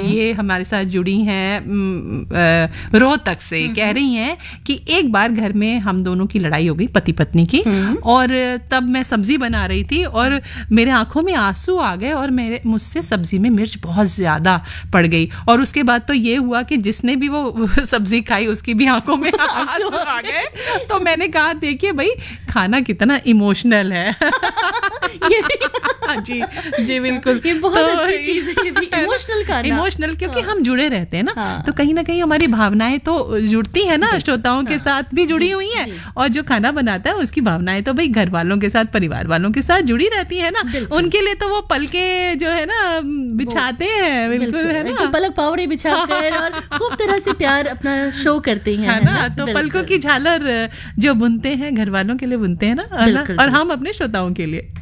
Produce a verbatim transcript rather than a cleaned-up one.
ये हमारे साथ जुड़ी हैं रोहतक से, कह रही हैं कि एक बार घर में हम दोनों की लड़ाई हो गई, पति पत्नी की, और तब मैं सब्जी बना रही थी और मेरे आंखों में आंसू आ गए और मेरे मुझसे सब्जी में मिर्च बहुत ज्यादा पड़ गई। और उसके बाद तो ये हुआ कि जिसने भी वो सब्जी खाई उसकी भी आंखों में आंसू आ गए। तो मैंने कहा देखिए भाई, खाना कितना इमोशनल है। ये जी जी बिल्कुल, ये बहुत तो अच्छी चीज है, ये भी इमोशनल खाना, इमोशनल, क्योंकि हाँ। हम जुड़े रहते हैं ना, हाँ। तो कहीं ना कहीं हमारी भावनाएं तो जुड़ती है ना, श्रोताओं हाँ। के साथ भी जुड़ी हुई हैं, और जो खाना बनाता है उसकी भावनाएं तो भाई घर वालों के साथ, परिवार वालों के साथ जुड़ी रहती है ना। उनके लिए तो वो पलके जो है ना बिछाते हैं, बिल्कुल है ना, पलक पावड़े बिछाकर और खूब तरह से प्यार अपना शो करते हैं, है ना। तो पलकों की झालर जो बुनते हैं घर वालों के लिए बुनते हैं ना, और हम अपने श्रोताओं के लिए।